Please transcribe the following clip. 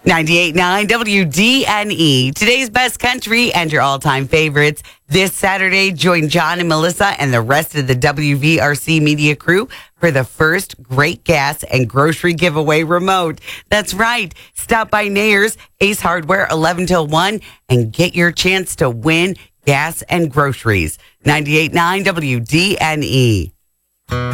98.9 WDNE. Today's best country and your all-time favorites. This Saturday, join John and Melissa and the rest of the WVRC media crew for the first Great Gas and Grocery Giveaway remote. That's right. Stop by Nayer's Ace Hardware 11 till 1 and get your chance to win gas and groceries. 98.9 WDNE.